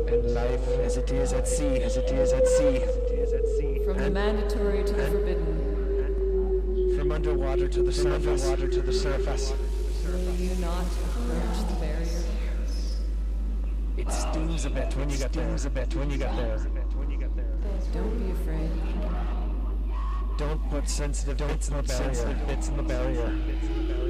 and life as it is at sea, as it is at sea. From the mandatory to the forbidden. From underwater to the surface. Underwater to the surface. Will you not approach the barrier? It stings a bit when you get there. Don't be afraid. Don't put sensitive bits in the barrier.